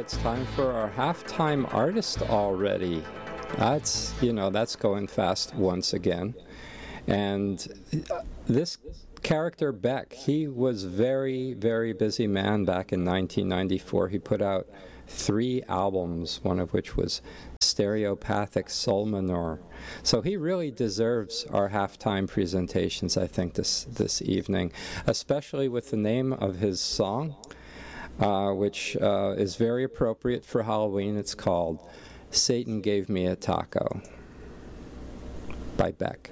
it's time for our halftime artist already. That's going fast once again. And this character, Beck, he was very, very busy man back in 1994. He put out 3 albums, one of which was Stereopathic Sol Minor. So he really deserves our halftime presentations, I think, this evening, especially with the name of his song, which is very appropriate for Halloween. It's called Satan Gave Me a Taco by Beck.